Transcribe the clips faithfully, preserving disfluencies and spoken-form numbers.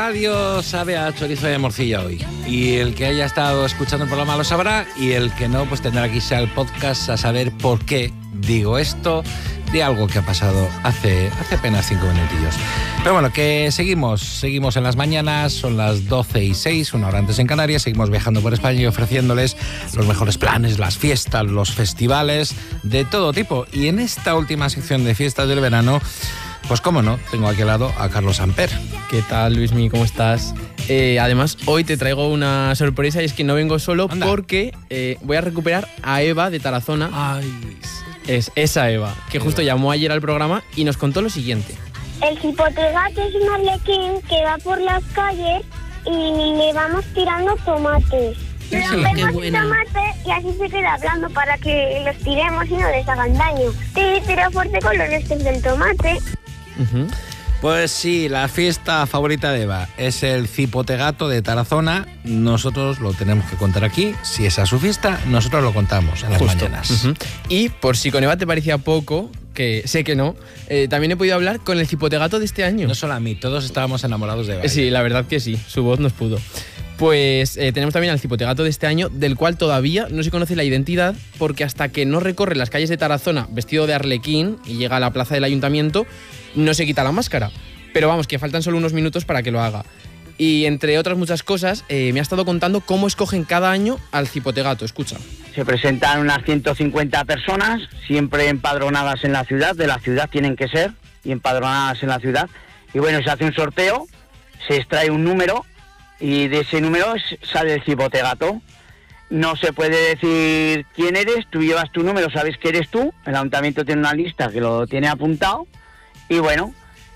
radio sabe a chorizo de morcilla hoy. Y el que haya estado escuchando el programa lo sabrá, y el que no, pues tendrá que irse al podcast a saber por qué digo esto de algo que ha pasado hace, hace apenas cinco minutillos. Pero bueno, que seguimos, seguimos en las mañanas, son las doce y seis, una hora antes en Canarias, seguimos viajando por España y ofreciéndoles los mejores planes, las fiestas, los festivales, de todo tipo. Y en esta última sección de fiestas del verano, pues cómo no, tengo aquí al lado a Carlos Amper. ¿Qué tal, Luismi? ¿Cómo estás? Eh, además, hoy te traigo una sorpresa, y es que no vengo solo. Anda. Porque eh, voy a recuperar a Eva de Tarazona. Ay. Es esa Eva, que justo llamó ayer al programa y nos contó lo siguiente. El cipotegato es un arlequín que va por las calles y le vamos tirando tomates. Le rompemos el tomate y así se queda hablando para que los tiremos y no les hagan daño. Sí, tira fuerte con los restos del tomate. Uh-huh. Pues sí, la fiesta favorita de Eva es el cipotegato de Tarazona. Nosotros lo tenemos que contar aquí. Si esa es su fiesta, nosotros lo contamos en las Justo. mañanas. Uh-huh. Y por si con Eva te parecía poco, que sé que no, eh, también he podido hablar con el cipotegato de este año. No solo a mí, todos estábamos enamorados de Eva. Sí, la verdad que sí, su voz nos pudo. Pues eh, tenemos también al cipotegato de este año, del cual todavía no se conoce la identidad, porque hasta que no recorre las calles de Tarazona vestido de arlequín y llega a la plaza del ayuntamiento, no se quita la máscara. Pero vamos, que faltan solo unos minutos para que lo haga. Y entre otras muchas cosas, eh, me ha estado contando cómo escogen cada año al cipotegato. Escucha. Se presentan unas ciento cincuenta personas, siempre empadronadas en la ciudad, de la ciudad tienen que ser, y empadronadas en la ciudad. Y bueno, se hace un sorteo, se extrae un número, y de ese número sale el cipotegato. No se puede decir quién eres, tú llevas tu número, sabes que eres tú, el ayuntamiento tiene una lista que lo tiene apuntado, y bueno,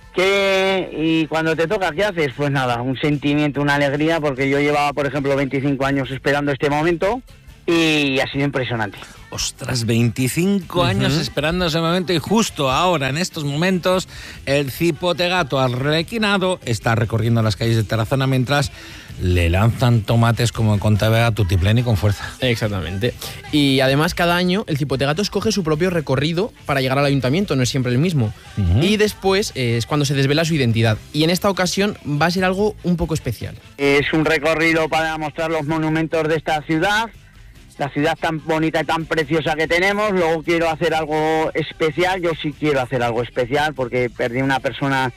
que y cuando te toca, ¿qué haces? Pues nada, un sentimiento, una alegría, porque yo llevaba, por ejemplo, veinticinco años esperando este momento, y ha sido impresionante. Ostras, veinticinco uh-huh. años esperando ese momento, y justo ahora, en estos momentos, el cipotegato arlequinado está recorriendo las calles de Tarazona mientras le lanzan tomates, como contaba a tutiplén y con fuerza. Exactamente. Y además, cada año el cipotegato escoge su propio recorrido para llegar al ayuntamiento, no es siempre el mismo. Uh-huh. Y después eh, es cuando se desvela su identidad. Y en esta ocasión va a ser algo un poco especial. Es un recorrido para mostrar los monumentos de esta ciudad, la ciudad tan bonita y tan preciosa que tenemos. Luego quiero hacer algo especial, yo sí quiero hacer algo especial, porque perdí una persona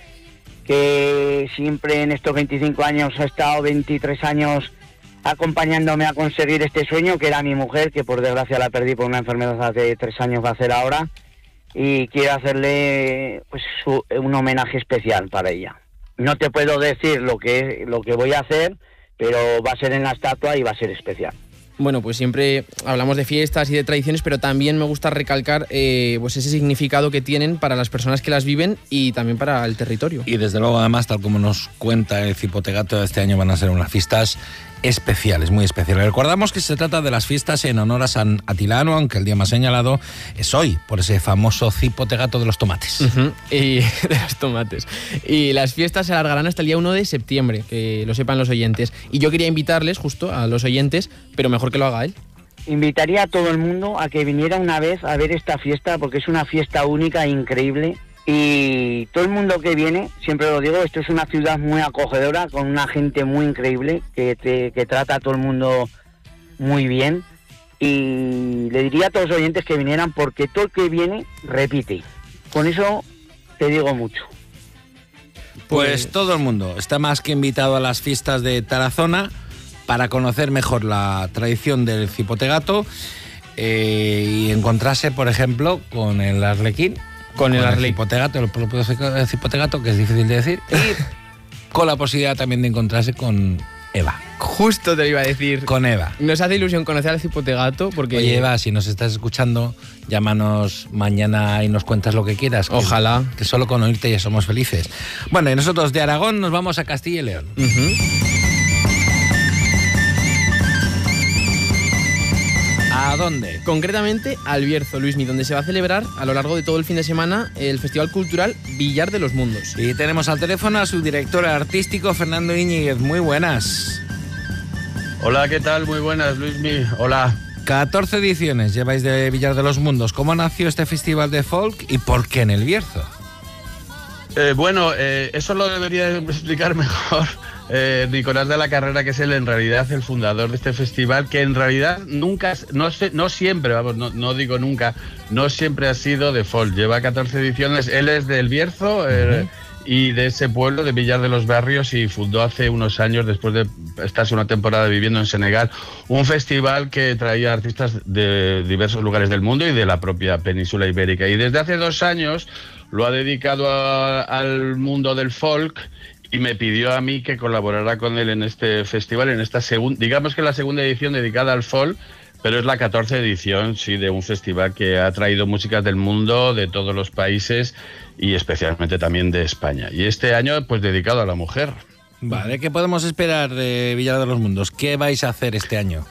que siempre en estos veinticinco años ha estado veintitrés años acompañándome a conseguir este sueño, que era mi mujer, que por desgracia la perdí por una enfermedad hace tres años, va a ser ahora, y quiero hacerle pues su, un homenaje especial para ella. No te puedo decir lo que, lo que voy a hacer, pero va a ser en la estatua y va a ser especial. Bueno, pues siempre hablamos de fiestas y de tradiciones, pero también me gusta recalcar eh, pues ese significado que tienen para las personas que las viven y también para el territorio. Y desde luego, además, tal como nos cuenta el cipotegato, de este año van a ser unas fiestas especiales, muy especiales. Recordamos que se trata de las fiestas en honor a San Atilano, aunque el día más señalado es hoy, por ese famoso cipotegato de los tomates. Uh-huh. Y de los tomates. Y las fiestas se alargarán hasta el día uno de septiembre, que lo sepan los oyentes. Y yo quería invitarles justo a los oyentes, pero mejor que lo haga él. Invitaría a todo el mundo a que viniera una vez a ver esta fiesta, porque es una fiesta única e increíble. Y todo el mundo que viene, siempre lo digo, esto es una ciudad muy acogedora, con una gente muy increíble, que, te, que trata a todo el mundo muy bien. Y le diría a todos los oyentes que vinieran, porque todo el que viene repite. Con eso te digo mucho. Pues, pues todo el mundo está más que invitado a las fiestas de Tarazona para conocer mejor la tradición del cipotegato eh, y encontrarse, por ejemplo, con el arlequín. Con el, el cipotegato, el propio cipotegato, que es difícil de decir, y con la posibilidad también de encontrarse con Eva. Justo te lo iba a decir. Con Eva. Nos hace ilusión conocer al cipotegato porque... Oye, Eva, si nos estás escuchando, llámanos mañana y nos cuentas lo que quieras. Que, Ojalá. Que solo con oírte ya somos felices. Bueno, y nosotros de Aragón nos vamos a Castilla y León. Uh-huh. ¿A dónde? Concretamente al Bierzo, Luismi, donde se va a celebrar a lo largo de todo el fin de semana el Festival Cultural Villar de los Mundos. Y tenemos al teléfono a su director artístico, Fernando Íñiguez. Muy buenas. Hola, ¿qué tal? Muy buenas, Luismi. Hola. catorce ediciones lleváis de Villar de los Mundos. ¿Cómo nació este festival de folk y por qué en el Bierzo? Eh, bueno, eh, eso lo debería explicar mejor eh, Nicolás de la Carrera, que es él en realidad el fundador de este festival, que en realidad nunca, no, sé, no siempre, vamos, no, no digo nunca, no siempre ha sido de folk. Lleva catorce ediciones, él es del Bierzo eh, uh-huh. y de ese pueblo, de Villar de los Barrios, y fundó hace unos años, después de estarse una temporada viviendo en Senegal, un festival que traía artistas de diversos lugares del mundo y de la propia península ibérica. Y desde hace dos años lo ha dedicado a, al mundo del folk y me pidió a mí que colaborara con él en este festival, en esta segunda, digamos que la segunda edición dedicada al folk, pero es la catorce edición, sí, de un festival que ha traído músicas del mundo, de todos los países y especialmente también de España. Y este año, pues dedicado a la mujer. Vale, ¿qué podemos esperar de Villar de los Mundos? ¿Qué vais a hacer este año?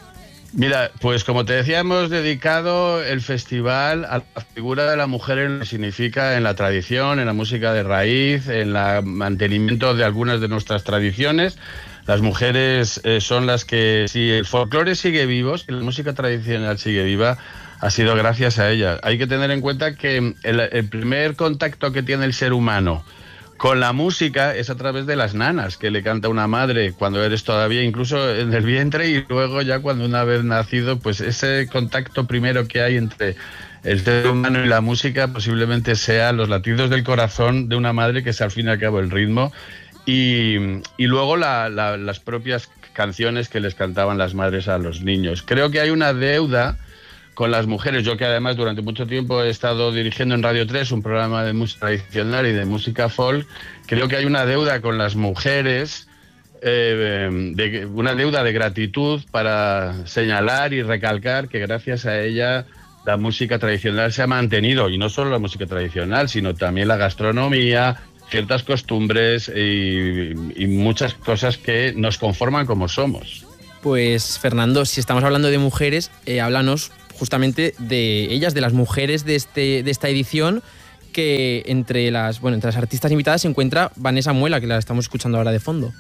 Mira, pues como te decía, hemos dedicado el festival a la figura de la mujer en lo que significa en la tradición, en la música de raíz, en el mantenimiento de algunas de nuestras tradiciones. Las mujeres eh, son las que, si el folclore sigue vivo, si la música tradicional sigue viva, ha sido gracias a ellas. Hay que tener en cuenta que el, el primer contacto que tiene el ser humano con la música es a través de las nanas, que le canta una madre cuando eres todavía incluso en el vientre, y luego ya cuando una vez nacido, pues ese contacto primero que hay entre el ser humano y la música posiblemente sea los latidos del corazón de una madre, que es al fin y al cabo el ritmo, y, y luego la, la, las propias canciones que les cantaban las madres a los niños. Creo que hay una deuda con las mujeres. Yo, que además durante mucho tiempo he estado dirigiendo en Radio tres un programa de música tradicional y de música folk, creo que hay una deuda con las mujeres, eh, de, una deuda de gratitud para señalar y recalcar que gracias a ella la música tradicional se ha mantenido, y no solo la música tradicional, sino también la gastronomía, ciertas costumbres y, y muchas cosas que nos conforman como somos. Pues Fernando, si estamos hablando de mujeres, eh, háblanos justamente de ellas, de las mujeres de, este, de esta edición, que entre las, bueno, entre las artistas invitadas se encuentra Vanessa Muela, que la estamos escuchando ahora de fondo.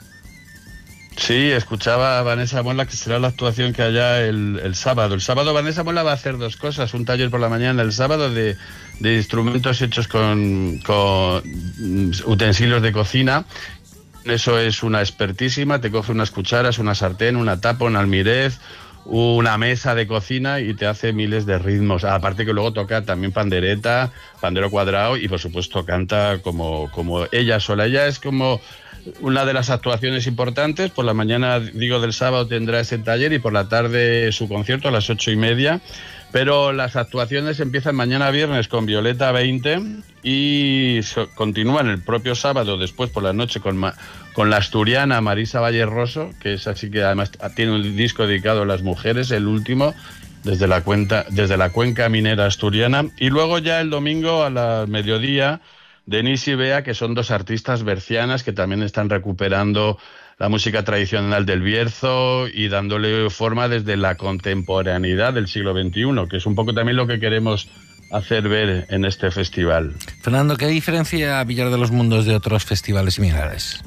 Sí, escuchaba a Vanessa Muela, que será la actuación que haya el, el sábado. El sábado Vanessa Muela va a hacer dos cosas: un taller por la mañana el sábado de, de instrumentos hechos con, con utensilios de cocina. Eso es una expertísima, te coge unas cucharas, una sartén, una tapa, un almirez, una mesa de cocina y te hace miles de ritmos. Aparte que luego toca también pandereta, pandero cuadrado, y por supuesto canta como, como ella sola. Ella es como una de las actuaciones importantes. Por la mañana, digo, del sábado tendrá ese taller, y por la tarde su concierto a las ocho y media. Pero las actuaciones empiezan mañana viernes con Violeta veinte y so, continúan el propio sábado, después por la noche con, ma, con la asturiana Marisa Valleroso, que es así, que además tiene un disco dedicado a las mujeres, el último, desde la, cuenta, desde la cuenca minera asturiana. Y luego ya el domingo a la mediodía, Denise y Bea, que son dos artistas bercianas que también están recuperando la música tradicional del Bierzo y dándole forma desde la contemporaneidad del siglo veintiuno, que es un poco también lo que queremos hacer ver en este festival. Fernando, ¿qué diferencia Villar de los Mundos de otros festivales similares?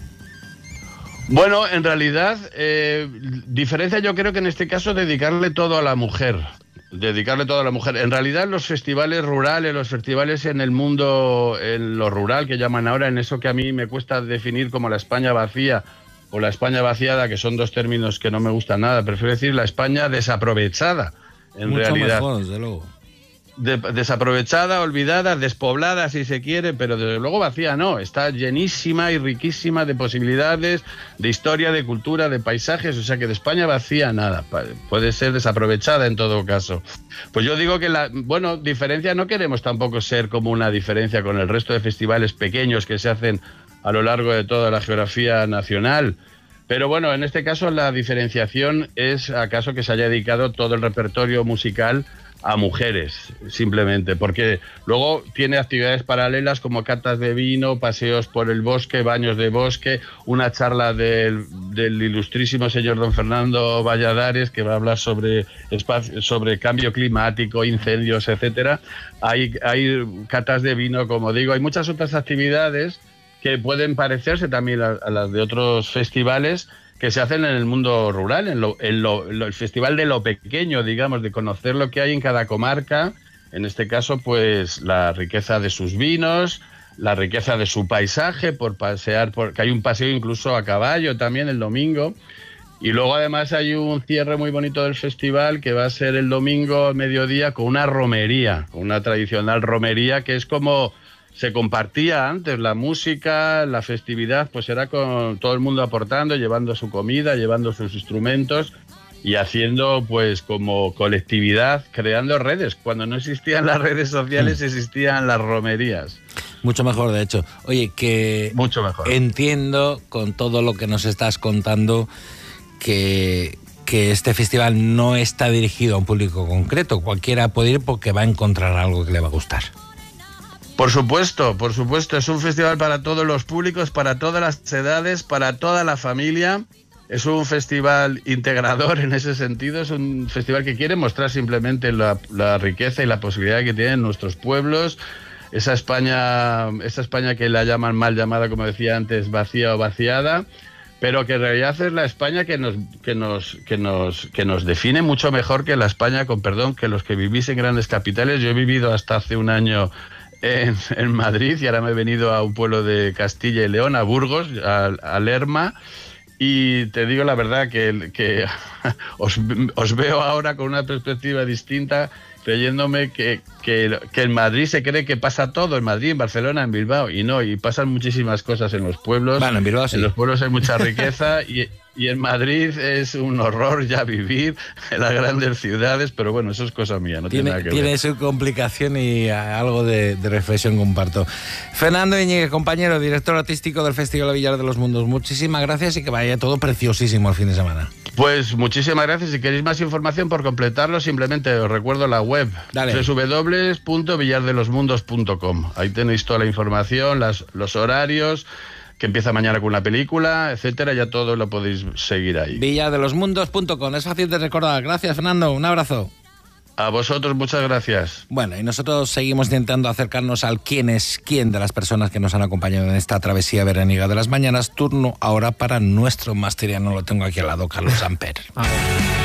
Bueno, en realidad, eh, diferencia yo creo que en este caso dedicarle todo a la mujer. Dedicarle todo a la mujer. En realidad los festivales rurales, los festivales en el mundo, en lo rural que llaman ahora, en eso que a mí me cuesta definir como la España vacía o la España vaciada, que son dos términos que no me gustan nada, prefiero decir la España desaprovechada, en Mucho realidad. Mejor, desde luego. De, desaprovechada, olvidada, despoblada si se quiere, pero desde luego vacía no, está llenísima y riquísima de posibilidades, de historia, de cultura, de paisajes, o sea que de España vacía nada, puede ser desaprovechada en todo caso. Pues yo digo que la, bueno, diferencia no queremos tampoco ser como una diferencia con el resto de festivales pequeños que se hacen a lo largo de toda la geografía nacional. Pero bueno, en este caso la diferenciación es acaso que se haya dedicado todo el repertorio musical a mujeres, simplemente, porque luego tiene actividades paralelas como catas de vino, paseos por el bosque, baños de bosque, una charla del, del ilustrísimo señor don Fernando Valladares, que va a hablar sobre, espacio, sobre cambio climático, incendios, etcétera. Hay, hay catas de vino, como digo, hay muchas otras actividades que pueden parecerse también a, a las de otros festivales que se hacen en el mundo rural, en, lo, en lo, lo, el festival de lo pequeño, digamos, de conocer lo que hay en cada comarca, en este caso, pues la riqueza de sus vinos, la riqueza de su paisaje, por pasear, porque hay un paseo incluso a caballo también el domingo. Y luego además hay un cierre muy bonito del festival que va a ser el domingo al mediodía con una romería, con una tradicional romería que es como se compartía antes, la música, la festividad, pues era con todo el mundo aportando, llevando su comida, llevando sus instrumentos y haciendo pues como colectividad, creando redes. Cuando no existían las redes sociales mm. existían las romerías. Mucho mejor, de hecho. Oye, que Mucho mejor. Entiendo con todo lo que nos estás contando que, que este festival no está dirigido a un público concreto. Cualquiera puede ir porque va a encontrar algo que le va a gustar. Por supuesto, por supuesto. Es un festival para todos los públicos, para todas las edades, para toda la familia. Es un festival integrador en ese sentido. Es un festival que quiere mostrar simplemente la, la riqueza y la posibilidad que tienen nuestros pueblos. Esa España, esa España que la llaman mal llamada, como decía antes, vacía o vaciada, pero que en realidad es la España que nos, que nos, que nos, que nos define mucho mejor que la España, con perdón, que los que vivís en grandes capitales. Yo he vivido hasta hace un año en, en Madrid y ahora me he venido a un pueblo de Castilla y León, a Burgos, a, a Lerma, y te digo la verdad que, que os, os veo ahora con una perspectiva distinta, creyéndome que, que, que en Madrid se cree que pasa todo, en Madrid, en Barcelona, en Bilbao, y no, y pasan muchísimas cosas en los pueblos. Bueno, en Bilbao sí. En los pueblos hay mucha riqueza y, y en Madrid es un horror ya vivir en las grandes ciudades, pero bueno, eso es cosa mía, no tiene, tiene nada que tiene ver. Tiene su complicación y algo de, de reflexión comparto. Fernando Íñiguez, compañero, director artístico del Festival Villar de los Mundos, muchísimas gracias y que vaya todo preciosísimo el fin de semana. Pues muchísimas gracias. Si queréis más información por completarlo, simplemente os recuerdo la web doble u doble u doble u punto villar de los mundos punto com. Ahí tenéis toda la información, las, los horarios, que empieza mañana con una película, etcétera. Ya todo lo podéis seguir ahí. villar de los mundos punto com. Es fácil de recordar. Gracias, Fernando. Un abrazo. A vosotros, muchas gracias. Bueno, y nosotros seguimos intentando acercarnos al quién es quién de las personas que nos han acompañado en esta travesía veraniega de las mañanas. Turno ahora para nuestro masteriano, lo tengo aquí al lado, Carlos Amper.